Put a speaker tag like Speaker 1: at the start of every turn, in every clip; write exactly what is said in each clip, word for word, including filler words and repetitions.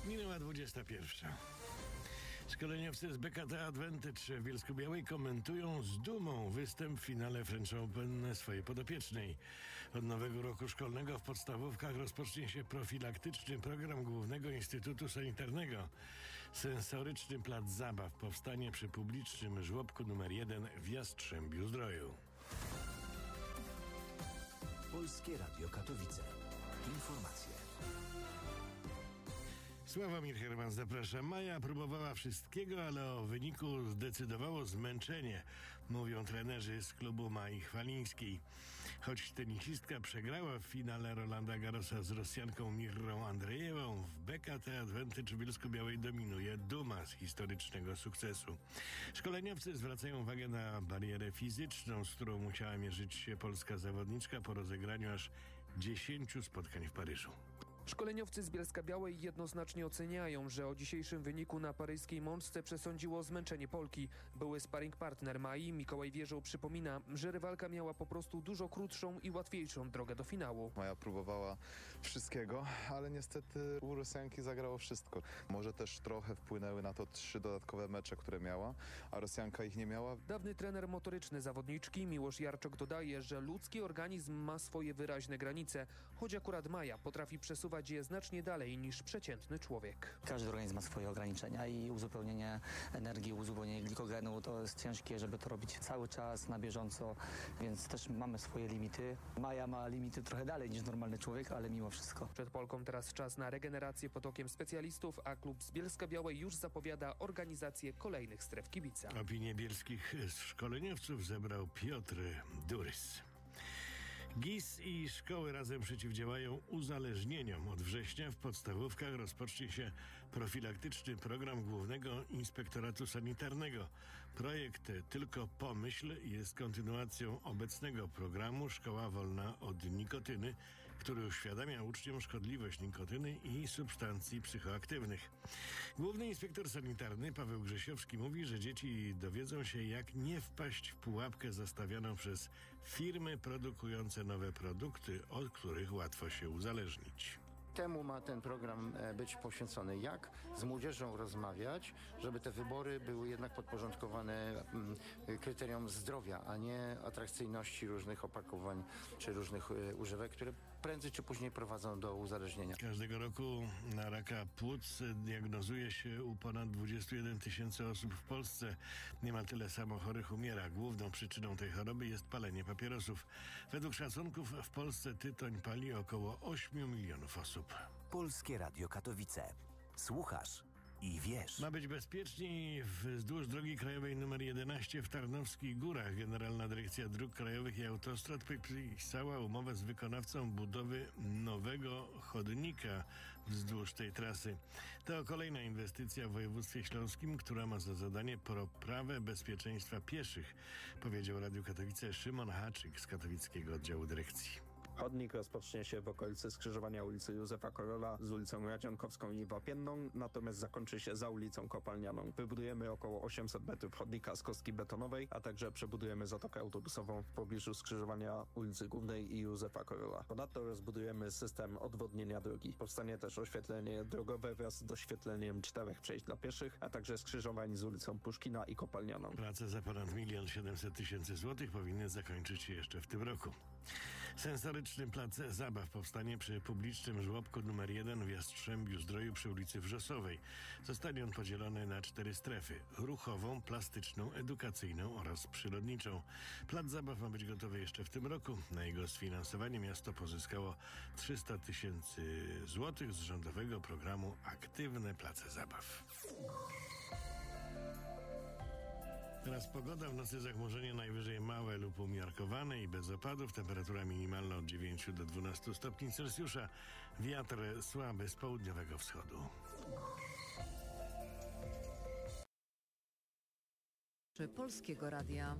Speaker 1: Minęła dwudziesta pierwsza. Szkoleniowcy z B K T Advantage w Bielsko-Białej komentują z dumą występ w finale French Open swojej podopiecznej. Od nowego roku szkolnego w podstawówkach rozpocznie się profilaktyczny program Głównego Instytutu Sanitarnego. Sensoryczny plac zabaw powstanie przy publicznym żłobku numer jeden w Jastrzębiu-Zdroju.
Speaker 2: Polskie Radio Katowice. Informacje.
Speaker 1: Sławomir Herman, zapraszam. Maja próbowała wszystkiego, ale o wyniku zdecydowało zmęczenie, mówią trenerzy z klubu Mai Chwalińskiej. Choć tenisistka przegrała w finale Rolanda Garrosa z Rosjanką Mirrą Andrejewą, w B K T Advantage w Bielsko-Białej dominuje duma z historycznego sukcesu. Szkoleniowcy zwracają uwagę na barierę fizyczną, z którą musiała mierzyć się polska zawodniczka po rozegraniu aż dziesięciu spotkań w Paryżu.
Speaker 3: Szkoleniowcy z Bielska-Białej jednoznacznie oceniają, że o dzisiejszym wyniku na paryskiej Mączce przesądziło zmęczenie Polki. Były sparring partner Mai, Mikołaj Wierzył, przypomina, że rywalka miała po prostu dużo krótszą i łatwiejszą drogę do finału.
Speaker 4: Maja próbowała wszystkiego, ale niestety u Rosjanki zagrało wszystko. Może też trochę wpłynęły na to trzy dodatkowe mecze, które miała, a Rosjanka ich nie miała.
Speaker 3: Dawny trener motoryczny zawodniczki Miłosz Jarczok dodaje, że ludzki organizm ma swoje wyraźne granice, choć akurat Maja potrafi przesuwać je znacznie dalej niż przeciętny człowiek.
Speaker 5: Każdy organizm ma swoje ograniczenia i uzupełnienie energii, uzupełnienie glikogenu to jest ciężkie, żeby to robić cały czas, na bieżąco, więc też mamy swoje limity. Maja ma limity trochę dalej niż normalny człowiek, ale mimo wszystko.
Speaker 3: Przed Polką teraz czas na regenerację pod okiem specjalistów, a klub z Bielska-Białej już zapowiada organizację kolejnych stref kibica.
Speaker 1: Opinię bielskich szkoleniowców zebrał Piotr Durys. G I S i szkoły razem przeciwdziałają uzależnieniom. Od września w podstawówkach rozpocznie się profilaktyczny program Głównego Inspektoratu Sanitarnego. Projekt Tylko Pomyśl jest kontynuacją obecnego programu Szkoła Wolna od Nikotyny, który uświadamia uczniom szkodliwość nikotyny i substancji psychoaktywnych. Główny Inspektor Sanitarny Paweł Grzesiowski mówi, że dzieci dowiedzą się, jak nie wpaść w pułapkę zastawianą przez firmy produkujące nowe produkty, od których łatwo się uzależnić.
Speaker 6: Temu ma ten program być poświęcony. Jak z młodzieżą rozmawiać, żeby te wybory były jednak podporządkowane kryteriom zdrowia, a nie atrakcyjności różnych opakowań czy różnych używek, które prędzej czy później prowadzą do uzależnienia.
Speaker 1: Każdego roku na raka płuc diagnozuje się u ponad dwudziestu jeden tysięcy osób w Polsce. Niemal tyle samo chorych umiera. Główną przyczyną tej choroby jest palenie papierosów. Według szacunków w Polsce tytoń pali około ośmiu milionów osób.
Speaker 2: Polskie Radio Katowice. Słuchasz i wiesz.
Speaker 1: Ma być bezpieczniej wzdłuż drogi krajowej numer jedenaście w Tarnowskich Górach. Generalna Dyrekcja Dróg Krajowych i Autostrad podpisała umowę z wykonawcą budowy nowego chodnika wzdłuż tej trasy. To kolejna inwestycja w województwie śląskim, która ma za zadanie poprawę bezpieczeństwa pieszych, powiedział Radiu Katowice Szymon Haczyk z katowickiego oddziału dyrekcji.
Speaker 7: Chodnik rozpocznie się w okolicy skrzyżowania ulicy Józefa Korola z ulicą Radzionkowską i Wapienną, natomiast zakończy się za ulicą Kopalnianą. Wybudujemy około osiemset metrów chodnika z kostki betonowej, a także przebudujemy zatokę autobusową w pobliżu skrzyżowania ulicy Głównej i Józefa Korola. Ponadto rozbudujemy system odwodnienia drogi. Powstanie też oświetlenie drogowe wraz z doświetleniem czterech przejść dla pieszych, a także skrzyżowań z ulicą Puszkina i Kopalnianą.
Speaker 1: Prace za ponad milion siedemset tysięcy złotych powinny zakończyć się jeszcze w tym roku. Sensoryczny plac zabaw powstanie przy publicznym żłobku numer jeden w Jastrzębiu-Zdroju przy ulicy Wrzosowej. Zostanie on podzielony na cztery strefy: ruchową, plastyczną, edukacyjną oraz przyrodniczą. Plac zabaw ma być gotowy jeszcze w tym roku. Na jego sfinansowanie miasto pozyskało trzysta tysięcy złotych z rządowego programu Aktywne Place Zabaw. Teraz pogoda. W nocy zachmurzenie najwyżej małe lub umiarkowane i bez opadów. Temperatura minimalna od dziewięciu do dwunastu stopni Celsjusza. Wiatr słaby z południowego wschodu.
Speaker 8: Polskiego Radia.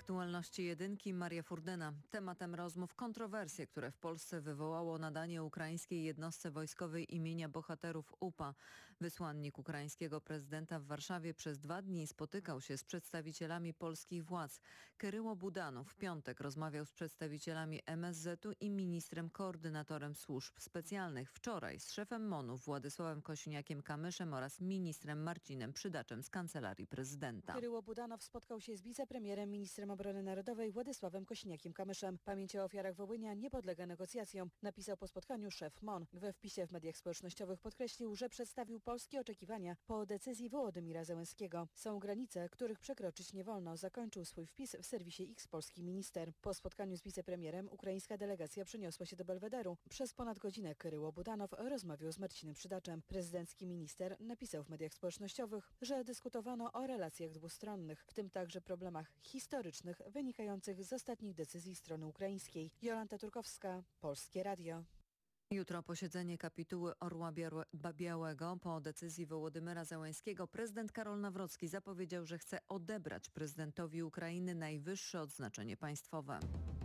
Speaker 8: Aktualności jedynki, Maria Furdyna. Tematem rozmów kontrowersje, które w Polsce wywołało nadanie ukraińskiej jednostce wojskowej imienia bohaterów U P A. Wysłannik ukraińskiego prezydenta w Warszawie przez dwa dni spotykał się z przedstawicielami polskich władz. Kyryło Budanów w piątek rozmawiał z przedstawicielami M S Z u i ministrem koordynatorem służb specjalnych. Wczoraj z szefem MON-u Władysławem Kosiniakiem-Kamyszem oraz ministrem Marcinem Przydaczem z Kancelarii Prezydenta.
Speaker 9: Kyryło Budanow spotkał się z wicepremierem, ministrem obrony narodowej Władysławem Kosiniakiem-Kamyszem. Pamięć o ofiarach Wołynia nie podlega negocjacjom, napisał po spotkaniu szef MON. We wpisie w mediach społecznościowych podkreślił, że przedstawił polskie oczekiwania po decyzji Wołodymira Zełenskiego. Są granice, których przekroczyć nie wolno, zakończył swój wpis w serwisie X polski minister. Po spotkaniu z wicepremierem ukraińska delegacja przeniosła się do Belwederu. Przez ponad godzinę Kyryło Budanow rozmawiał z Marcinem Przydaczem. Prezydencki minister napisał w mediach społecznościowych, że dyskutowano o relacjach dwustronnych, w tym także problemach historycznych wynikających z ostatnich decyzji strony ukraińskiej. Jolanta Turkowska, Polskie Radio.
Speaker 8: Jutro posiedzenie kapituły Orła Białego. Po decyzji Wołodymyra Zełenskiego prezydent Karol Nawrocki zapowiedział, że chce odebrać prezydentowi Ukrainy najwyższe odznaczenie państwowe.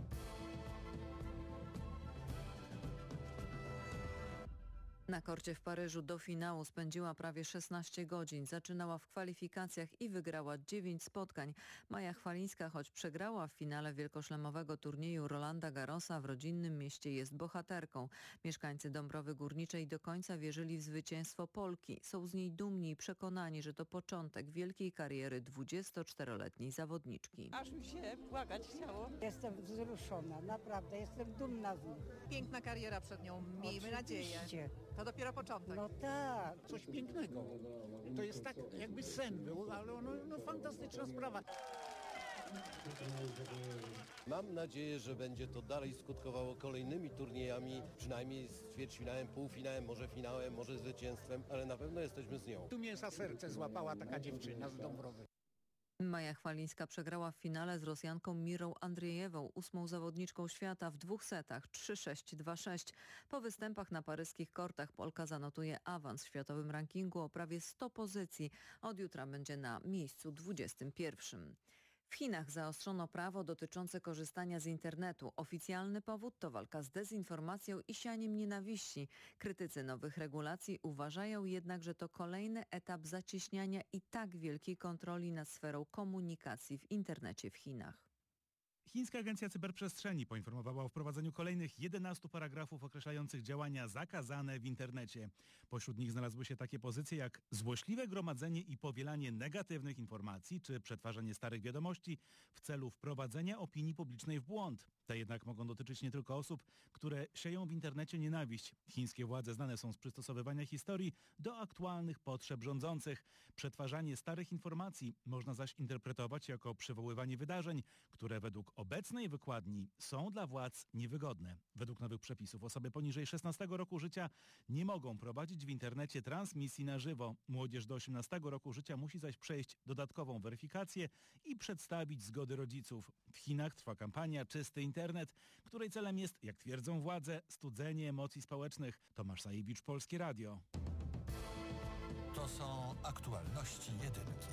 Speaker 8: Na korcie w Paryżu do finału spędziła prawie szesnaście godzin. Zaczynała w kwalifikacjach i wygrała dziewięć spotkań. Maja Chwalińska, choć przegrała w finale wielkoszlemowego turnieju Rolanda Garrosa w rodzinnym mieście, jest bohaterką. Mieszkańcy Dąbrowy Górniczej do końca wierzyli w zwycięstwo Polki. Są z niej dumni i przekonani, że to początek wielkiej kariery dwudziestoczteroletniej zawodniczki.
Speaker 10: Aż mi się płakać chciało.
Speaker 11: Jestem wzruszona, naprawdę, jestem dumna z niej.
Speaker 10: Piękna kariera przed nią, miejmy nadzieję. To dopiero początek.
Speaker 11: No tak.
Speaker 12: Coś pięknego. To jest tak jakby sen był, ale no, no fantastyczna sprawa.
Speaker 13: Mam nadzieję, że będzie to dalej skutkowało kolejnymi turniejami, przynajmniej z ćwierćfinałem, półfinałem, może finałem, może zwycięstwem, ale na pewno jesteśmy z nią.
Speaker 12: Tu mnie za serce złapała taka dziewczyna z Dąbrowy.
Speaker 8: Maja Chwalińska przegrała w finale z Rosjanką Mirą Andrzejewą, ósmą zawodniczką świata w dwóch setach trzy sześć dwa sześć. Po występach na paryskich kortach Polka zanotuje awans w światowym rankingu o prawie sto pozycji. Od jutra będzie na miejscu dwudziestym pierwszym. W Chinach zaostrzono prawo dotyczące korzystania z internetu. Oficjalny powód to walka z dezinformacją i sianiem nienawiści. Krytycy nowych regulacji uważają jednak, że to kolejny etap zacieśniania i tak wielkiej kontroli nad sferą komunikacji w internecie w Chinach.
Speaker 14: Chińska Agencja Cyberprzestrzeni poinformowała o wprowadzeniu kolejnych jedenastu paragrafów określających działania zakazane w internecie. Pośród nich znalazły się takie pozycje jak złośliwe gromadzenie i powielanie negatywnych informacji czy przetwarzanie starych wiadomości w celu wprowadzenia opinii publicznej w błąd. Te jednak mogą dotyczyć nie tylko osób, które sieją w internecie nienawiść. Chińskie władze znane są z przystosowywania historii do aktualnych potrzeb rządzących. Przetwarzanie starych informacji można zaś interpretować jako przywoływanie wydarzeń, które według obecnej wykładni są dla władz niewygodne. Według nowych przepisów osoby poniżej szesnastego roku życia nie mogą prowadzić w internecie transmisji na żywo. Młodzież do osiemnastego roku życia musi zaś przejść dodatkową weryfikację i przedstawić zgody rodziców. W Chinach trwa kampania Czysty Internet, której celem jest, jak twierdzą władze, studzenie emocji społecznych. Tomasz Sajewicz, Polskie Radio.
Speaker 15: To są aktualności jedynki.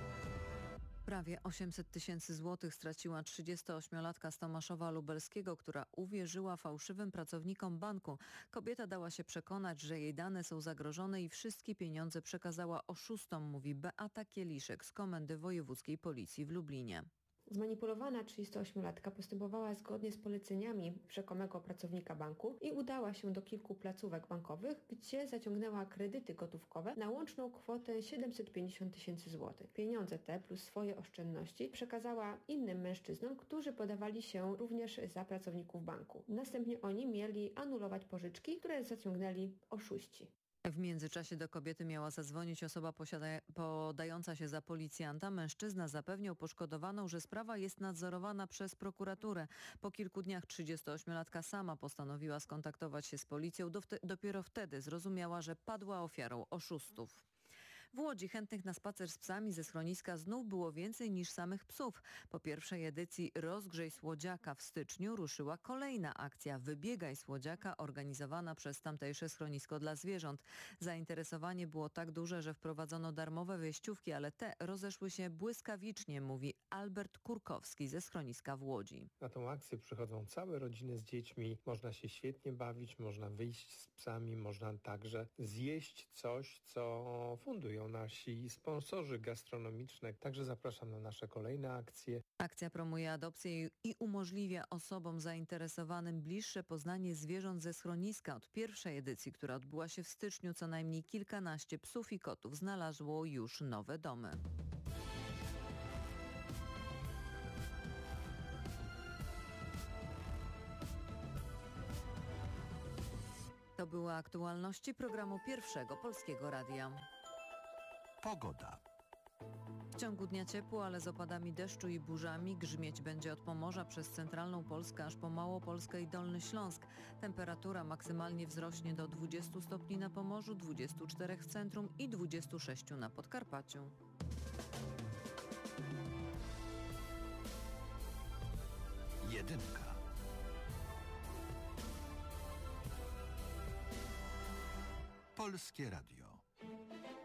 Speaker 8: Prawie osiemset tysięcy złotych straciła trzydziestoośmiolatka z Tomaszowa Lubelskiego, która uwierzyła fałszywym pracownikom banku. Kobieta dała się przekonać, że jej dane są zagrożone i wszystkie pieniądze przekazała oszustom, mówi Beata Kieliszek z Komendy Wojewódzkiej Policji w Lublinie.
Speaker 16: Zmanipulowana trzydziestoośmiolatka postępowała zgodnie z poleceniami rzekomego pracownika banku i udała się do kilku placówek bankowych, gdzie zaciągnęła kredyty gotówkowe na łączną kwotę siedemset pięćdziesiąt tysięcy złotych. Pieniądze te plus swoje oszczędności przekazała innym mężczyznom, którzy podawali się również za pracowników banku. Następnie oni mieli anulować pożyczki, które zaciągnęli oszuści.
Speaker 8: W międzyczasie do kobiety miała zadzwonić osoba posiada- podająca się za policjanta. Mężczyzna zapewniał poszkodowaną, że sprawa jest nadzorowana przez prokuraturę. Po kilku dniach trzydziestoośmiolatka sama postanowiła skontaktować się z policją. Do wte- dopiero wtedy zrozumiała, że padła ofiarą oszustów. W Łodzi chętnych na spacer z psami ze schroniska znów było więcej niż samych psów. Po pierwszej edycji Rozgrzej Słodziaka w styczniu ruszyła kolejna akcja Wybiegaj Słodziaka, organizowana przez tamtejsze schronisko dla zwierząt. Zainteresowanie było tak duże, że wprowadzono darmowe wejściówki, ale te rozeszły się błyskawicznie, mówi Albert Kurkowski ze schroniska w Łodzi.
Speaker 17: Na tą akcję przychodzą całe rodziny z dziećmi, można się świetnie bawić, można wyjść z psami, można także zjeść coś, co fundują nasi sponsorzy gastronomiczne. Także zapraszam na nasze kolejne akcje.
Speaker 8: Akcja promuje adopcję i umożliwia osobom zainteresowanym bliższe poznanie zwierząt ze schroniska. Od pierwszej edycji, która odbyła się w styczniu, co najmniej kilkanaście psów i kotów znalazło już nowe domy. To były aktualności programu Pierwszego Polskiego Radia.
Speaker 15: Pogoda.
Speaker 8: W ciągu dnia ciepło, ale z opadami deszczu i burzami. Grzmieć będzie od Pomorza przez centralną Polskę aż po Małopolskę i Dolny Śląsk. Temperatura maksymalnie wzrośnie do dwudziestu stopni na Pomorzu, dwudziestu czterech w centrum i dwudziestu sześciu na Podkarpaciu.
Speaker 15: Jedynka. Polskie Radio.